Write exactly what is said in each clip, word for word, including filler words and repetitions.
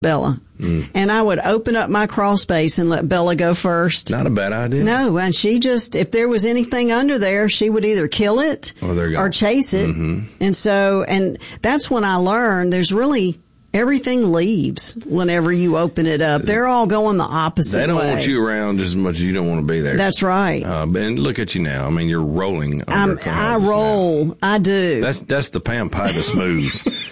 Bella. Mm. And I would open up my crawl space and let Bella go first. Not a bad idea. No, and she just, if there was anything under there, she would either kill it oh, there you go. or chase it. Mm-hmm. And so, and that's when I learned there's really, everything leaves whenever you open it up. They're all going the opposite way. They don't way. want you around just as much as you don't want to be there. That's right. Uh, and look at you now. I mean, you're rolling. I'm, I roll. Now. I do. That's that's the Pam Pie to smooth.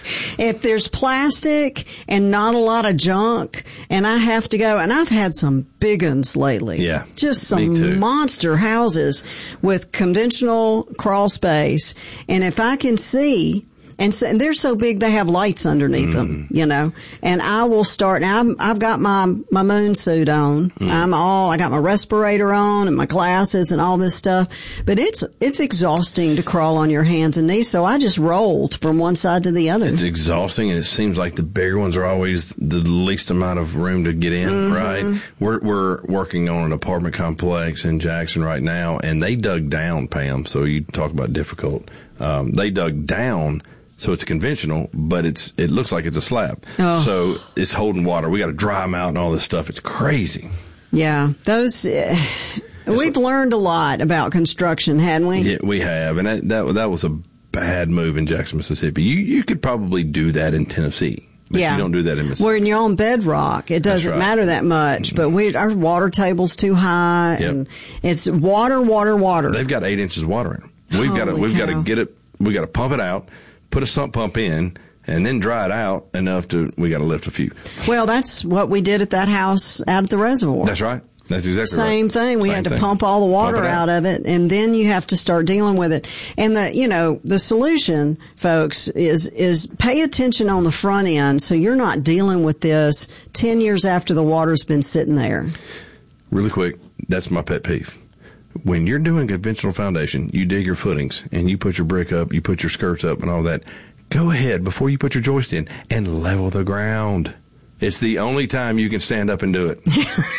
If there's plastic and not a lot of junk, and I have to go, and I've had some big ones lately. Yeah. Just some monster houses with conventional crawl space. And if I can see, And, so, and they're so big they have lights underneath mm. them, you know. And I will start. Now I'm, I've got my my moon suit on. Mm. I'm all. I got my respirator on and my glasses and all this stuff. But it's it's exhausting to crawl on your hands and knees. So I just rolled from one side to the other. It's exhausting, and it seems like the bigger ones are always the least amount of room to get in. Mm-hmm. Right? We're we're working on an apartment complex in Jackson right now, and they dug down, Pam. So you talk about difficult. Um, they dug down. So it's a conventional, but it's it looks like it's a slab. Oh. So it's holding water. We got to dry them out and all this stuff. It's crazy. Yeah, those. Uh, we've a, learned a lot about construction, hadn't we? Yeah, we have, and that that, that was a bad move in Jackson, Mississippi. You you could probably do that in Tennessee. But yeah. you don't do that in Mississippi. When you're on bedrock, it doesn't right. matter that much. Mm-hmm. But we our water table's too high, yep. and it's water, water, water. They've got eight inches of water in them. We've got to we've got to get it. We got to pump it out. Put a sump pump in, and then dry it out enough to, we got to lift a few. Well, that's what we did at that house out at the reservoir. That's right. That's exactly Same right. Same thing. We Same had to thing. pump all the water out. out of it, and then you have to start dealing with it. And the, you know, the solution, folks, is, is pay attention on the front end so you're not dealing with this ten years after the water's been sitting there. Really quick, that's my pet peeve. When you're doing conventional foundation, you dig your footings and you put your brick up, you put your skirts up and all that. Go ahead before you put your joist in and level the ground. It's the only time you can stand up and do it.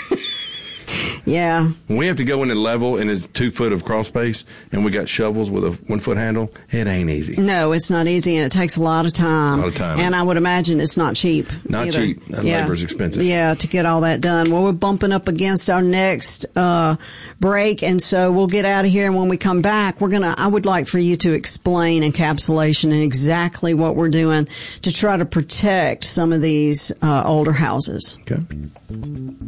Yeah. When we have to go in and level and it's two foot of crawl space and we got shovels with a one foot handle, it ain't easy. No, it's not easy, and it takes a lot of time. A lot of time. And I would imagine it's not cheap. Not either. cheap. And yeah. labor's expensive. Yeah, to get all that done. Well, we're bumping up against our next uh break, and so we'll get out of here, and when we come back, we're gonna I would like for you to explain encapsulation and exactly what we're doing to try to protect some of these uh older houses. Okay.